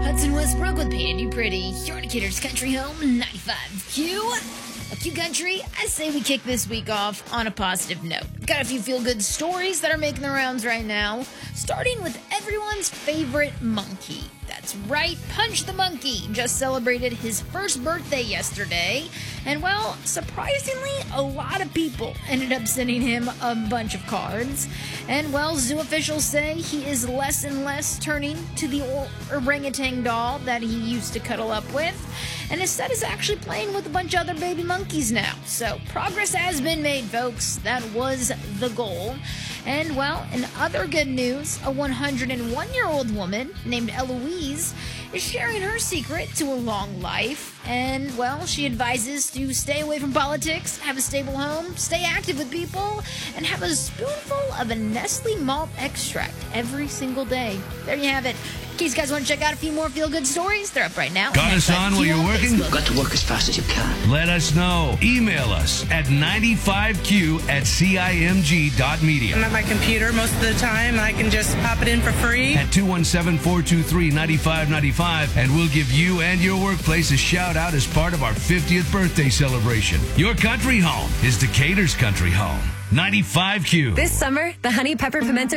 Hudson Westbrook with Painted You Pretty. Your Decatur's Country Home, 95Q. A Q Country, I say we kick this week off on a positive note. Got a few feel-good stories that are making the rounds right now, starting with everyone's favorite monkey. That's right, Punch the Monkey just celebrated his first birthday yesterday, and well, surprisingly, a lot of people ended up sending him a bunch of cards. And well, zoo officials say he is less and less turning to the orangutan doll that he used to cuddle up with, and instead is actually playing with a bunch of other baby monkeys now. So progress has been made, folks. That was the goal. And well, in other good news, a 101-year-old woman named Eloise is sharing her secret to a long life. And well, she advises to stay away from politics, have a stable home, stay active with people, and have a spoonful of a Nestle malt extract every single day. There you have it. In case you guys want to check out a few more feel-good stories, they're up right now. Got us on while you're working? You've got to work as fast as you can. Let us know. Email us at 95q@cimg.media. I'm at my computer most of the time, and I can just pop it in for free. At 217-423-9595, and we'll give you and your workplace a shout-out as part of our 50th birthday celebration. Your country home is Decatur's country home. 95Q. This summer, the Honey Pepper Pimento